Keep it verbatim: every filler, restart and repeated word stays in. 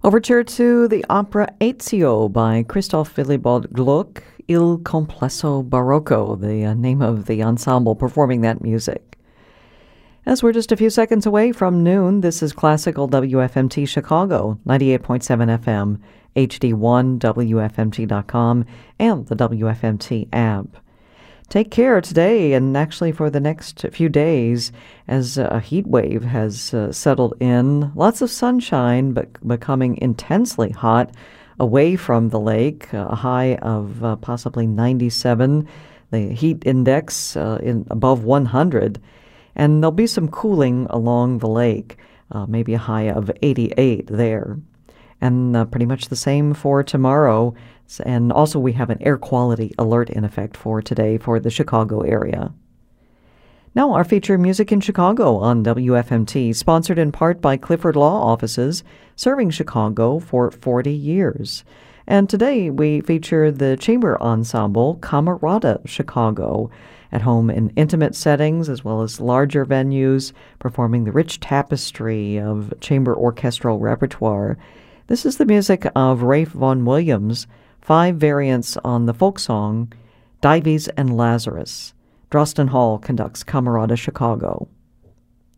Overture to the opera Ezio by Christoph Willibald Gluck, Il Complesso Barocco, the uh, name of the ensemble performing that music. As we're just a few seconds away from noon, this is Classical W F M T Chicago, ninety-eight point seven F M, H D one, W F M T dot com, and the W F M T app. Take care today and actually for the next few days as a heat wave has uh, settled in. Lots of sunshine, but becoming intensely hot away from the lake. A high of uh, possibly ninety-seven. The heat index uh, in above one hundred. And there'll be some cooling along the lake, uh, maybe a high of eighty-eight there. And uh, pretty much the same for tomorrow. And also we have an air quality alert in effect for today for the Chicago area. Now our feature Music in Chicago on W F M T, sponsored in part by Clifford Law Offices, serving Chicago for forty years. And today we feature the chamber ensemble Camerata Chicago, at home in intimate settings as well as larger venues, performing the rich tapestry of chamber orchestral repertoire. This is the music of Ralph Vaughan Williams, five variants on the folk song, Dives and Lazarus. Drosten Hall conducts Camerata Chicago.